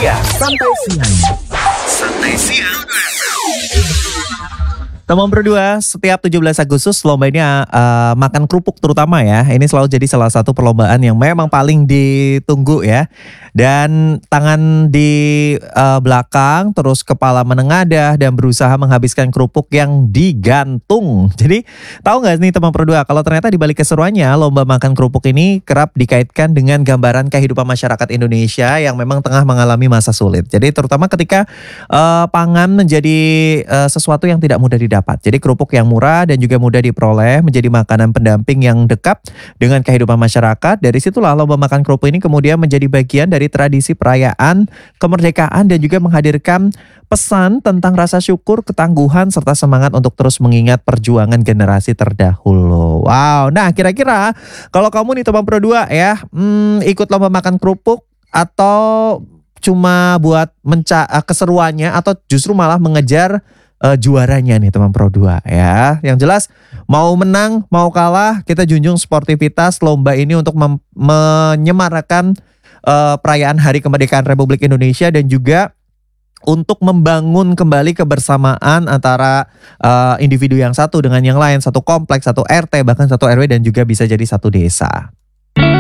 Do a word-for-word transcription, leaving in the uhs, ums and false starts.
siang. Santai siang. Santai siang. Teman berdua, setiap tujuh belas Agustus lomba ini uh, makan kerupuk terutama ya. Ini selalu jadi salah satu perlombaan yang memang paling ditunggu ya. Dan tangan di uh, belakang, terus kepala menengadah dan berusaha menghabiskan kerupuk yang digantung. Jadi tahu nggak nih teman berdua, kalau ternyata di balik keseruannya lomba makan kerupuk ini kerap dikaitkan dengan gambaran kehidupan masyarakat Indonesia yang memang tengah mengalami masa sulit. Jadi terutama ketika uh, pangan menjadi uh, sesuatu yang tidak mudah didapat. Jadi kerupuk yang murah dan juga mudah diperoleh menjadi makanan pendamping yang dekat dengan kehidupan masyarakat. Dari situlah lomba makan kerupuk ini kemudian menjadi bagian dari tradisi perayaan kemerdekaan dan juga menghadirkan pesan tentang rasa syukur, ketangguhan, serta semangat untuk terus mengingat perjuangan generasi terdahulu. Wow, nah kira-kira kalau kamu nih teman berdua ya, hmm, ikut lomba makan kerupuk atau cuma buat menca keseruannya atau justru malah mengejar Uh, juaranya nih teman Pro dua ya. Yang jelas mau menang mau kalah kita junjung sportivitas lomba ini untuk menyemarakan uh, perayaan Hari Kemerdekaan Republik Indonesia dan juga untuk membangun kembali kebersamaan antara uh, individu yang satu dengan yang lain, satu kompleks, satu R T, bahkan satu R W dan juga bisa jadi satu desa.